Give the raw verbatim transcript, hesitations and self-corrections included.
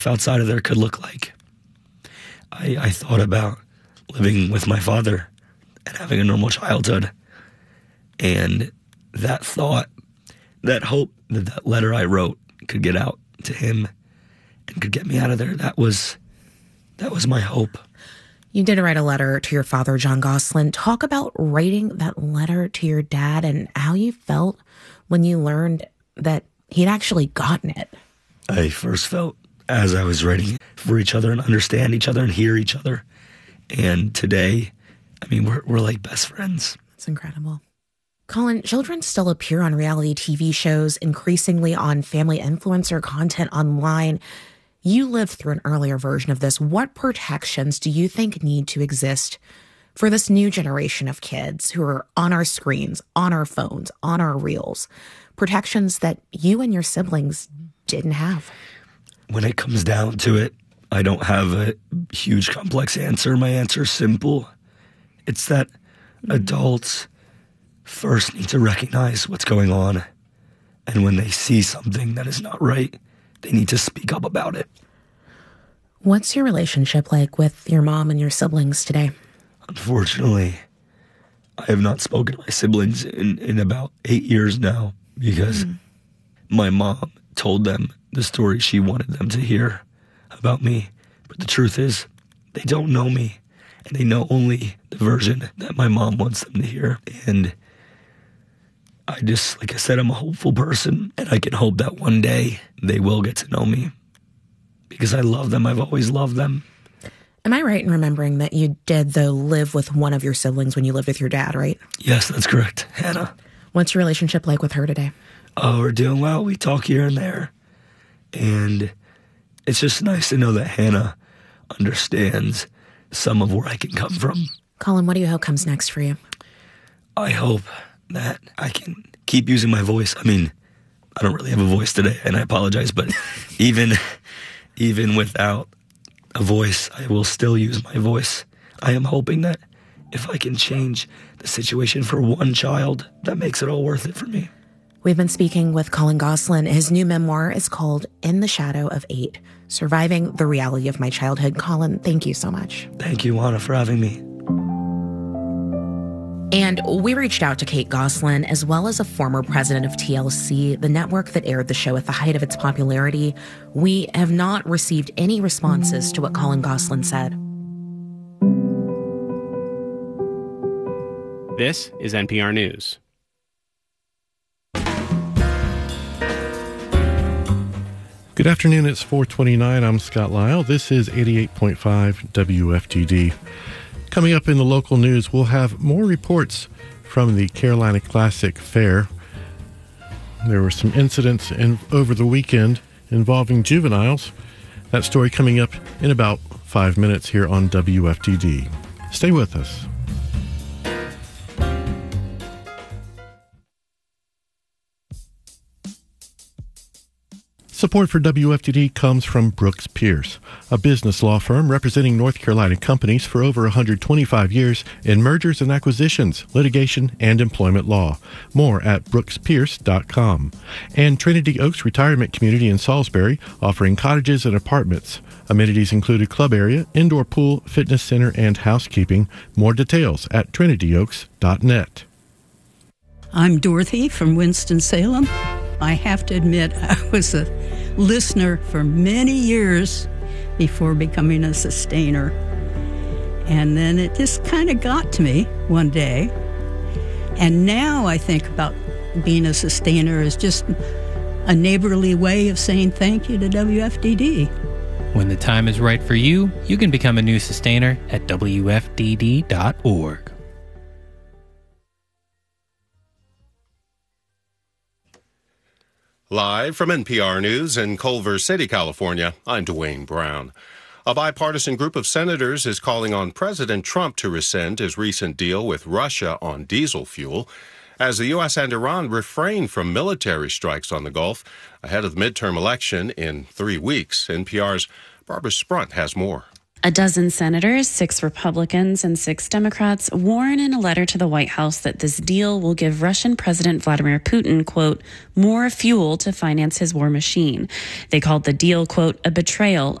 outside of there could look like. I, I thought about living with my father and having a normal childhood. And that thought, that hope that that letter I wrote could get out to him and could get me out of there, that was, that was my hope. You did write a letter to your father, Jon Gosselin. Talk about writing that letter to your dad and how you felt when you learned that he'd actually gotten it. I first felt, as I was writing it, for each other and understand each other and hear each other. And today, I mean, we're we're like best friends. It's incredible. Colin, children still appear on reality T V shows, increasingly on family influencer content online. You lived through an earlier version of this. What protections do you think need to exist for this new generation of kids who are on our screens, on our phones, on our reels? Protections that you and your siblings didn't have. When it comes down to it, I don't have a huge complex answer. My answer is simple. It's that mm-hmm. adults first need to recognize what's going on. And when they see something that is not right, they need to speak up about it. What's your relationship like with your mom and your siblings today? Unfortunately, I have not spoken to my siblings in, in about eight years now because mm. my mom told them the story she wanted them to hear about me. But the truth is, they don't know me, and they know only the version that my mom wants them to hear. And I just, like I said, I'm a hopeful person, and I can hope that one day they will get to know me because I love them. I've always loved them. Am I right in remembering that you did, though, live with one of your siblings when you lived with your dad, right? Yes, that's correct. Hannah. What's your relationship like with her today? Oh, we're doing well. We talk here and there. And it's just nice to know that Hannah understands some of where I can come from. Colin, what do you hope comes next for you? I hope that I can keep using my voice. I mean, I don't really have a voice today, and I apologize, but even even without a voice, I will still use my voice. I am hoping that if I can change the situation for one child, that makes it all worth it for me. We've been speaking with Colin Gosselin. His new memoir is called In the Shadow of Eight, Surviving the Reality of My Childhood. Colin, thank you so much. Thank you, Juana, for having me. And we reached out to Kate Gosselin, as well as a former president of T L C, the network that aired the show at the height of its popularity. We have not received any responses to what Colin Gosselin said. This is N P R News. Good afternoon, it's four twenty-nine. I'm Scott Lyle. This is eighty-eight point five W F T D. Coming up in the local news, we'll have more reports from the Carolina Classic Fair. There were some incidents in, over the weekend involving juveniles. That story coming up in about five minutes here on W F T D. Stay with us. Support for W F T D comes from Brooks Pierce, a business law firm representing North Carolina companies for over one hundred twenty-five years in mergers and acquisitions, litigation, and employment law. More at brooks pierce dot com. And Trinity Oaks Retirement Community in Salisbury, offering cottages and apartments. Amenities include a club area, indoor pool, fitness center, and housekeeping. More details at trinity oaks dot net. I'm Dorothy from Winston-Salem. I have to admit, I was a listener for many years before becoming a sustainer. And then it just kind of got to me one day. And now I think about being a sustainer as just a neighborly way of saying thank you to W F D D. When the time is right for you, you can become a new sustainer at W F D D dot org. Live from N P R News in Culver City, California, I'm Dwayne Brown. A bipartisan group of senators is calling on President Trump to rescind his recent deal with Russia on diesel fuel, as the U S and Iran refrain from military strikes on the Gulf ahead of the midterm election in three weeks. N P R's Barbara Sprunt has more. A dozen senators, six Republicans, and six Democrats warn in a letter to the White House that this deal will give Russian President Vladimir Putin, quote, more fuel to finance his war machine. They called the deal, quote, a betrayal